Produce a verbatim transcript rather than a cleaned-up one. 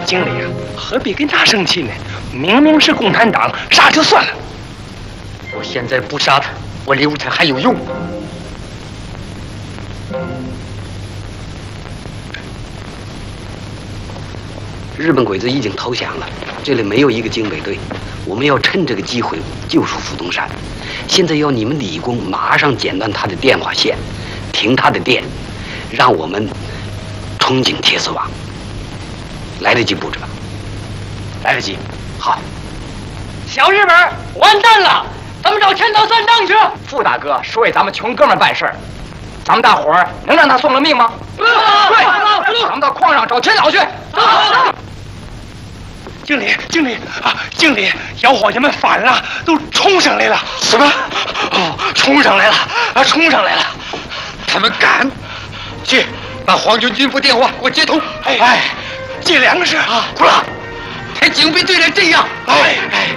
经理啊，何必跟他生气呢？明明是共产党，杀就算了。 我现在不杀他，我留他还有用。日本鬼子已经投降了，这里没有一个警备队。我们要趁这个机会救出傅东山。现在要你们理工马上剪断他的电话线，停他的电，让我们冲进铁丝网。来得及布置吧？ 来得及。 好。 小日本完蛋了，咱们找千刀算账去。 傅大哥是为咱们穷哥们办事儿，咱们大伙儿能让他送了命吗？对，咱们到矿上找千老去。经理，经理啊，经理，小伙计们反了，都冲上来了。 什么？ 哦，冲上来了啊，冲上来了！ 他们敢？去，把皇军军部电话给我接通。 哎哎，这两个是啊， 不了，他警备队来这样。 哎哎。